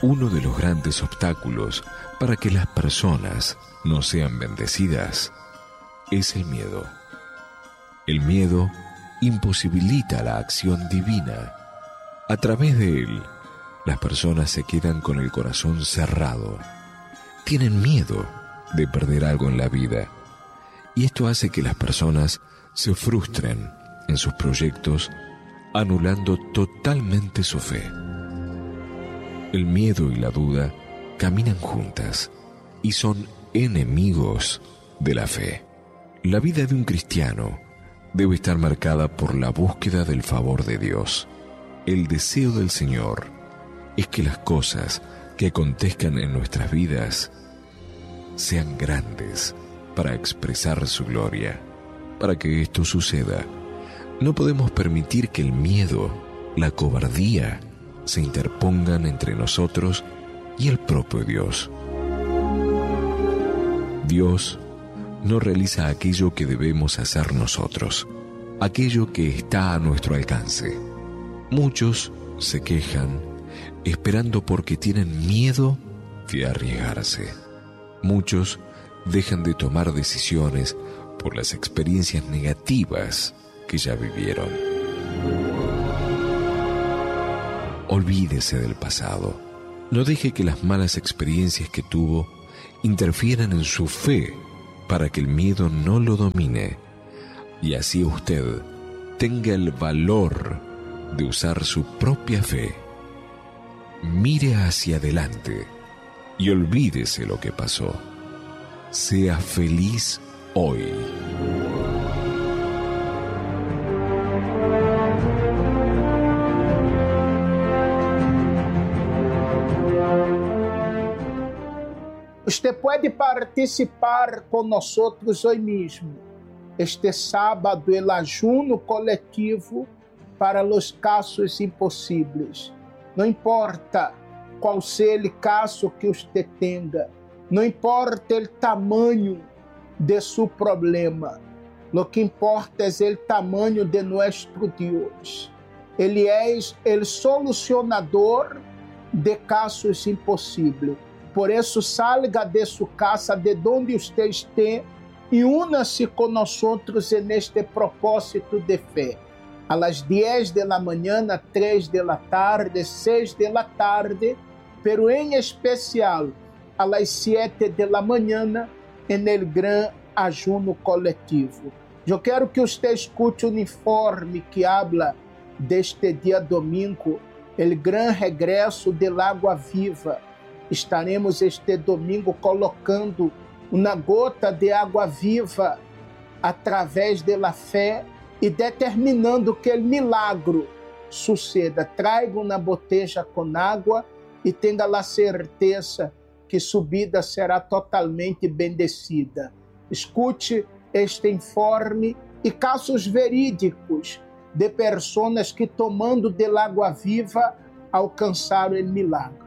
Uno de los grandes obstáculos para que las personas no sean bendecidas es el miedo. El miedo imposibilita la acción divina. A través de él, las personas se quedan con el corazón cerrado. Tienen miedo de perder algo en la vida. Y esto hace que las personas se frustren en sus proyectos, anulando totalmente su fe. El miedo y la duda caminan juntas y son enemigos de la fe. La vida de un cristiano debe estar marcada por la búsqueda del favor de Dios. El deseo del Señor es que las cosas que acontezcan en nuestras vidas sean grandes para expresar su gloria. Para que esto suceda, no podemos permitir que el miedo, la cobardía, se interpongan entre nosotros y el propio Dios. Dios no realiza aquello que debemos hacer nosotros, aquello que está a nuestro alcance. Muchos se quejan esperando porque tienen miedo de arriesgarse. Muchos dejan de tomar decisiones por las experiencias negativas que ya vivieron. Olvídese del pasado. No deje que las malas experiencias que tuvo interfieran en su fe para que el miedo no lo domine y así usted tenga el valor de usar su propia fe. Mire hacia adelante y olvídese lo que pasó. Sea feliz hoy. Usted puede participar con nosotros hoy mismo. Este sábado, el ayuno colectivo para los casos imposibles. No importa qual sea el caso que usted tenga, no importa el tamaño de su problema, lo que importa es el tamaño de nuestro Dios. Ele es el solucionador de casos imposibles. Por isso, salga de sua casa, de onde usted esté, e una-se com nós neste propósito de fé. A las 10 de la mañana, 3 de la tarde, 6 de la tarde, pero em especial a las 7 de la mañana, en el gran ayuno coletivo. Eu quero que você escute o informe que habla deste dia domingo, el gran regresso del agua viva. Estaremos este domingo colocando uma gota de água viva através da fé e determinando que o milagro suceda. Traiga uma botella com água e tenha a certeza que sua vida será totalmente bendecida. Escute este informe e casos verídicos de pessoas que tomando de água viva alcançaram o milagre.